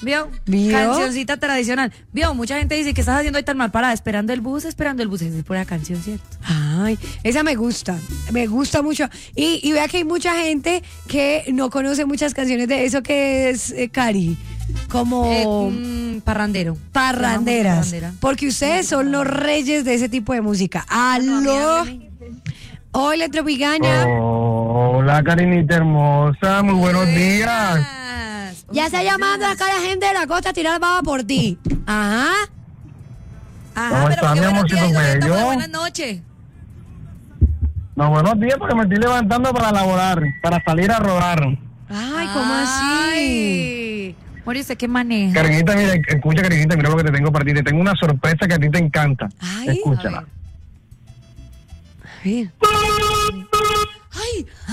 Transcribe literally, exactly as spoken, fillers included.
¿Vio? ¿Vio? Cancioncita tradicional. ¿Vio? Mucha gente dice que estás haciendo ahí tan mal parada, esperando el bus, esperando el bus. Esa es pura canción, ¿cierto? Ay, esa me gusta, me gusta mucho. Y, y vea que hay mucha gente que no conoce muchas canciones de eso que es, eh, Cari, como Eh, mm, parrandero. parranderas. Parrandera. Porque ustedes son los reyes de ese tipo de música. ¡Aló! Hola, Tropicaña. Hola, Karinita hermosa, muy buenos días. Ya está llamando acá la gente de la costa a tirar baba por ti. Ajá. Ajá, ¿Cómo pero está, ¿por qué mi buenos amorcito días y ahorita bello? fue buenas noches? No, buenos días porque me estoy levantando para laborar, para salir a rodar. Ay, ¿cómo así? Ay. Mori, ¿usted qué maneja? Karinita, mira, escucha, Karinita, mira lo que te tengo para ti. Te tengo una sorpresa que a ti te encanta. Ay, Escúchala. a ver. A ver. Ay,